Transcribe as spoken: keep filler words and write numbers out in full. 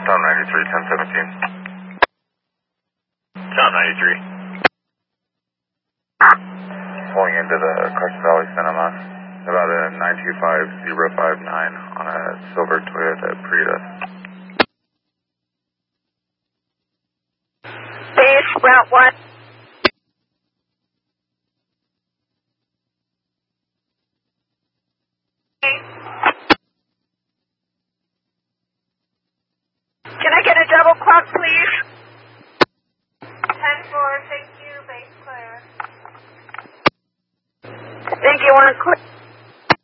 Tom ninety-three, ten seventeen. Tom ninety-three. Pulling into the Carson Valley Cinema. About a nine two five zero five nine on a silver Toyota Prius. Base, route one.